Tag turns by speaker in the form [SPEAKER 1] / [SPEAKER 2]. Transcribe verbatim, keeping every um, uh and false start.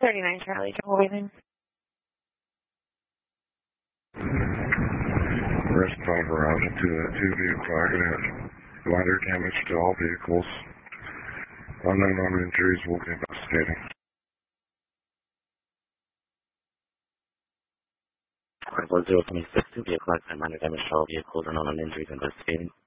[SPEAKER 1] thirty-nine Charlie, Jungle Waving.
[SPEAKER 2] Arrest five around into a two vehicle accident. Minor damage to all vehicles. Unknown armed injuries will be investigating.
[SPEAKER 3] Four zero twenty-six, two vehicle accident, minor damage to all vehicles, unknown armed injuries investigating.